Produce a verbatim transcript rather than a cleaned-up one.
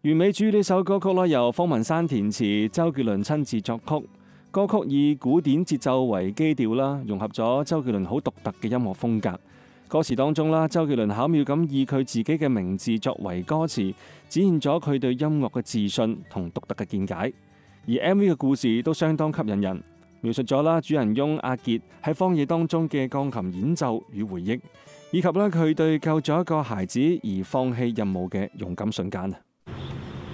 完美主義呢首歌曲啦，由方文山填詞，周杰倫親自作曲。歌曲以古典節奏為基調啦，融合咗周杰倫好獨特嘅音樂風格。歌詞當中啦，周杰倫巧妙咁以佢自己嘅名字作為歌詞，展現咗佢對音樂嘅自信同獨特嘅見解。而 M V 嘅故事都相當吸引人，描述咗啦主人翁阿傑喺荒野當中嘅鋼琴演奏與回憶，以及咧佢對救咗一個孩子而放棄任務嘅勇敢瞬間。